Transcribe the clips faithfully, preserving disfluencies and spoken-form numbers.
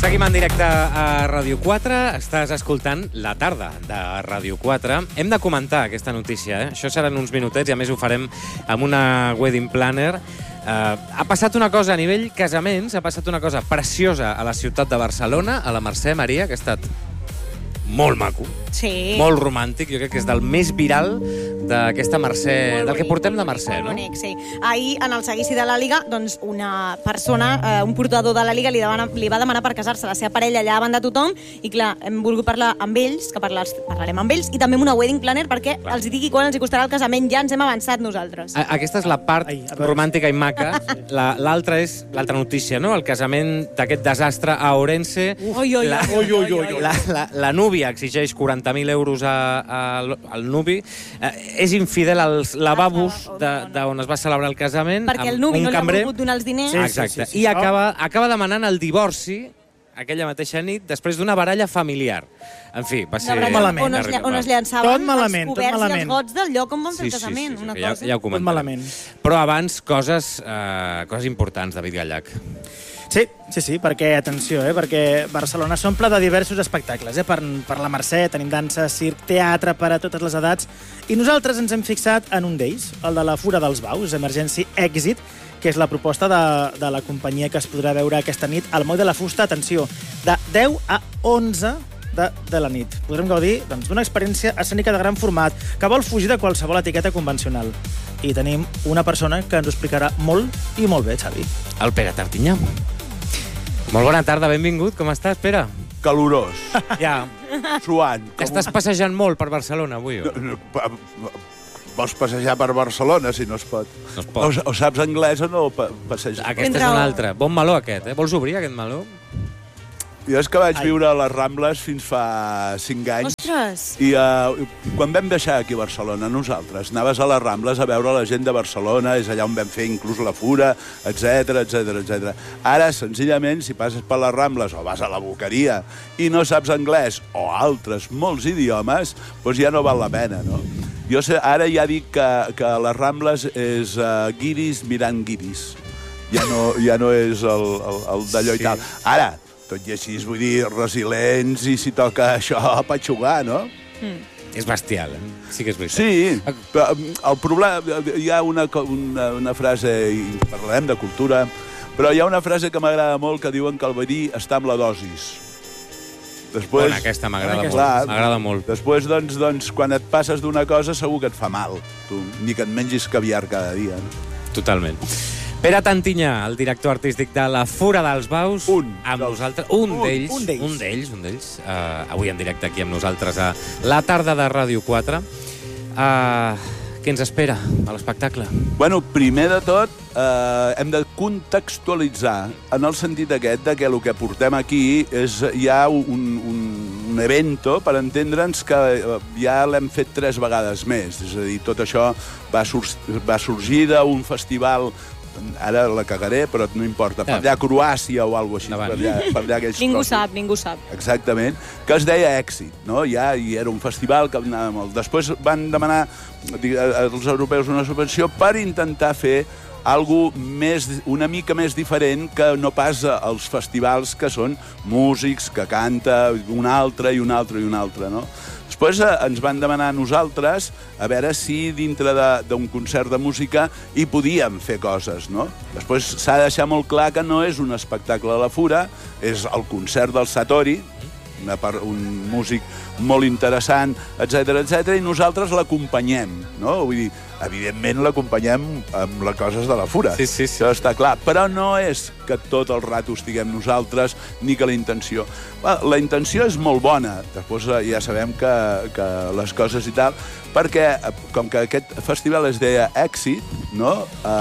Seguim en directe a Ràdio quatre. Estàs escoltant La Tarda de Ràdio quatre. Hem de comentar aquesta notícia, eh? Això seran uns minutets i a més ho farem amb una wedding planner. Uh, ha passat una cosa a nivell casaments, ha passat una cosa preciosa a la ciutat de Barcelona, a la Mercè Maria, que ha estat molt maco, sí. molt romàntic. Jo crec que és del més viral d'aquesta Mercè, del que portem de Mercè, no? Bonic, sí. Ahir, en el seguici de la Liga, doncs una persona, eh, un portador de la Liga, li, demana, li va demanar per casar-se la seva parella allà davant de tothom, i clar, hem volgut parlar amb ells, que parlar, parlarem amb ells, i també amb una wedding planner, perquè clar. els digui quan els hi costarà el casament. Ja ens hem avançat nosaltres. A aquesta és la part Ai, romàntica i maca. L'altra és l'altra notícia, no? El casament d'aquest desastre a Ourense. Ui, ui, la, ui, ui, ui, ui. La, la, la núvia exigeix quaranta mil euros a, a, al nuvi. Eh, és infidel als lavabos d'on es va celebrar el casament. Perquè el nuvi no li ha volgut donar els diners. Sí, exacte. Sí, sí, sí. I acaba, acaba demanant el divorci aquella mateixa nit, després d'una baralla familiar. En fi, va ser... Malament. On es, on es llançaven malament, els coberts i els gots del lloc on van fer el casament. Sí, sí, sí, una ja, cosa. ja ho comentarem. Però abans, coses, eh, coses importants, David Gallac. Sí, sí, sí, perquè, atenció, eh, perquè Barcelona s'omple de diversos espectacles. Eh? Per, per la Mercè tenim dansa, circ, teatre per a totes les edats, i nosaltres ens hem fixat en un d'ells, el de la Fura dels Baus, Emergency Exit, que és la proposta de, de la companyia que es podrà veure aquesta nit al Moll de la Fusta, atenció, de deu a onze de, de la nit. Podrem gaudir doncs, d'una experiència escènica de gran format que vol fugir de qualsevol etiqueta convencional. I tenim una persona que ens ho explicarà molt i molt bé, Xavi. El Pere Tartinyà. Molt bona tarda, benvingut. Com estàs, Pere? Calorós. Ja. Suant. Estàs passejant molt per Barcelona avui, o? No, no, vols passejar per Barcelona, si no es pot. No es pot. O, o saps anglès o no passeges? Aquesta és una altra. Bon meló, aquest, eh? Vols obrir aquest meló? Jo és que vaig Ai. viure a les Rambles fins fa cinc anys. Ostres! I uh, quan vam deixar aquí a Barcelona, nosaltres, anaves a les Rambles a veure la gent de Barcelona, és allà on vam fer inclús la Fura, etcètera, etcètera, etcètera. Ara, senzillament, si passes per les Rambles o vas a la Boqueria i no saps anglès o altres molts idiomes, doncs ja no val la pena, no? Jo sé, ara ja dic que, que les Rambles és uh, guiris mirant guiris. Ja no, ja no és el, el, el d'allò sí. i tal. Ara, tot i així, vull dir, resilients i si toca això, patxugar, no? Mm. És bestial, eh? Sí que és veritat. Sí, però el problema... Hi ha una, una, una frase, i parlarem de cultura, però hi ha una frase que m'agrada molt que diuen que el verí està amb la dosis. Després, bona, aquesta m'agrada molt. M'agrada molt. Després, doncs, doncs, quan et passes d'una cosa, segur que et fa mal. Tu, ni que et mengis caviar cada dia. No? Totalment. Pere Tartinyà, el director artístic de la Fura dels Baus, un amb dels... nosaltres. Un, un d'ells. Un d'ells. Un d'ells, un d'ells. Uh, avui en directe aquí amb nosaltres a La Tarda de Ràdio quatre. Uh, què ens espera a l'espectacle? Bueno, primer de tot, eh, hem de contextualitzar en el sentit aquest de que el que portem aquí és ja un, un, un evento, per entendre'ns, que ja l'hem fet tres vegades més. És a dir, tot això va, sur va sorgir d'un festival, ara la cagaré, però no importa, per allà a Croàcia o alguna cosa així, per allà, per allà aquells ningú trossos. sap, ningú sap. Exactament, que es deia Èxit, no? Ja hi era un festival que anava molt. Després van demanar als europeus una subvenció per intentar fer algo més, una mica més diferent que no pas els festivals que són músics, que canta un altre i un altre i un altre, no? Després eh, ens van demanar a nosaltres a veure si dintre d'un concert de música hi podíem fer coses, no? Després s'ha de deixar molt clar que no és un espectacle a la Fura, és el concert del Satori, una part, un músic molt interessant, etcètera, etcètera, i nosaltres l'acompanyem, no? Vull dir, evidentment l'acompanyem amb les coses de la Fura, sí, sí, sí. Això està clar, però no és que tot el rato estiguem nosaltres, ni que la intenció. La intenció és molt bona, després ja sabem que, que les coses i tal, perquè com que aquest festival es deia Èxit, no?,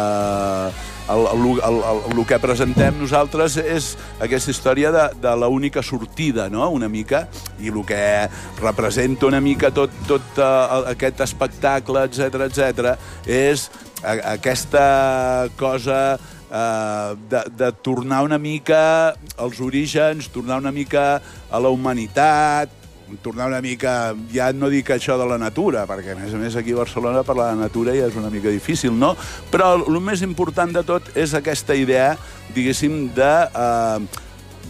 eh, El, el, el, el, el que presentem nosaltres és aquesta història de, de l'única sortida, no?, una mica, i el que representa una mica tot, tot uh, aquest espectacle, etcètera, etcètera, és a, aquesta cosa uh, de, de tornar una mica als orígens, tornar una mica a la humanitat, tornar una mica, ja no dic això de la natura, perquè a més a més aquí a Barcelona parlar de natura ja és una mica difícil, no? Però el més important de tot és aquesta idea, diguéssim, de, eh,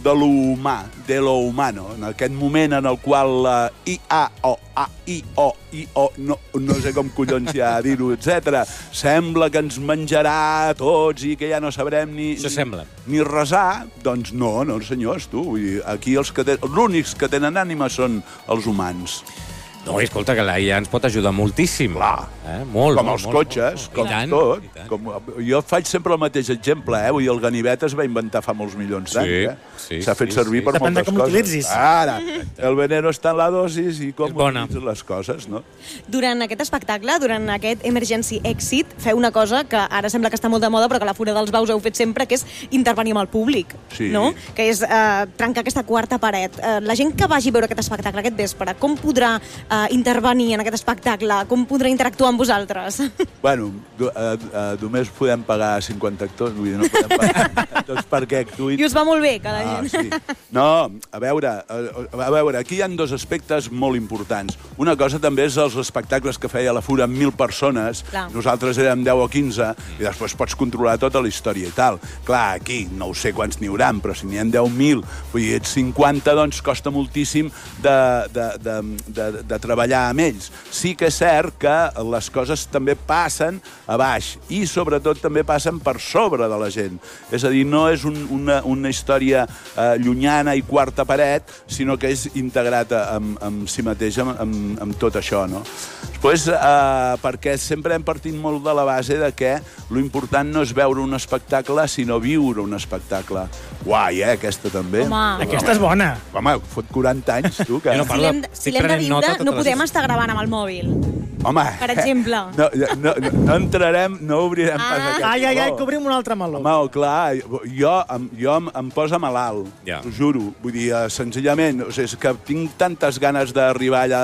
de lo humà, de lo humano, en aquest moment en el qual la I A o A I O I O, no, no sé com collons ja dir-ho, etcètera, sembla que ens menjarà a tots i que ja no sabrem ni, Això sembla. ni resar, doncs no, no, senyors, tu. Vull dir, aquí els, que ten... els únics que tenen ànima són els humans. No, escolta, que la I A ens pot ajudar moltíssim. Clar. Eh? Molt, Com molt, els molt, cotxes, molt, molt. com I tant, tot. i tant. Com, jo faig sempre el mateix exemple, eh? Vull dir, el ganivet es va inventar fa molts milions d'anys, Sí, eh? sí, S'ha fet sí, servir sí. per Depèn de moltes com coses. utilitzis. Ara, el veneno està en la dosis i com És bona. utilitzes les coses, no? Durant aquest espectacle, durant aquest Emergency Exit, feu una cosa que ara sembla que està molt de moda, però que a la Fura dels Baus heu fet sempre, que és intervenir amb el públic, Sí. no? Que és eh, trencar aquesta quarta paret. Eh, la gent que vagi a veure aquest espectacle aquest vespre, com podrà eh, intervenir en aquest espectacle? Com podrà interactuar amb vosaltres? Bueno, du, uh, uh, només podem pagar cinquanta actors, vull dir, no podem pagar actors perquè actuïn. I us va molt bé, que la Ah, gent... sí. No, a veure, a, a veure, aquí hi ha dos aspectes molt importants. Una cosa també és els espectacles que feia la Fura amb mil persones, Clar. nosaltres érem deu o quinze, i després pots controlar tota la història i tal. Clar, aquí no ho sé quants n'hi haurà, però si n'hi ha deu mil, vull dir, ets cinquanta, doncs costa moltíssim de, de, de, de, de treballar amb ells. Sí que és cert que les coses també passen a baix i, sobretot, també passen per sobre de la gent. És a dir, no és un, una, una història eh, llunyana i quarta paret, sinó que és integrat amb, amb si mateix, amb, amb, amb tot això, no? Després, eh, perquè sempre hem partit molt de la base de que l'important no és veure un espectacle, sinó viure un espectacle. Guai, eh, aquesta també. Home. Aquesta és bona. Home, fot quaranta anys, tu, que... Jo no Si parlo, l'hem de- si estic l'hem de prenent nota viure, totes no les podem hores. estar gravant amb el mòbil. Home, Per exemple. No, no, no, no entrarem, no obrirem Ah. pas aquest Ai, ai, ai, meló. que obrim un altre meló. Home, clar, jo, em, jo em, em posa malalt, Ja. t'ho juro. Vull dir, eh, senzillament, o sigui, és que tinc tantes ganes d'arribar allà